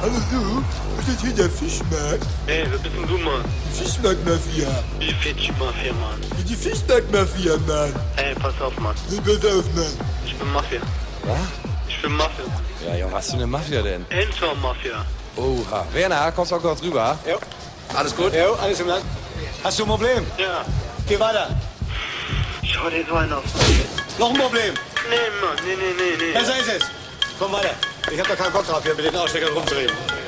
Hallo du, ist das hier der Fischmarkt? Hey, wer bist denn du, Mann? Die Fischmarkt-Mafia. Die Fischmafia, Mann. Die Fischmarkt-Mafia, Mann. Hey, pass auf, Mann. Pass auf, Mann. Ich bin Mafia. Was? Ich bin Mafia. Ja, Junge, was für eine Mafia denn? Entor-Mafia. Oha. Werner, kommst du auch kurz rüber? Jo. Alles gut? Jo, alles im Land. Hast du ein Problem? Ja. Geh weiter. Schau dir so einen auf. Noch ein Problem? Nee, Mann. Nee. Besser ist es. Komm weiter. Ich hab da keinen Bock drauf, hier mit den Aussteckern rumzureden.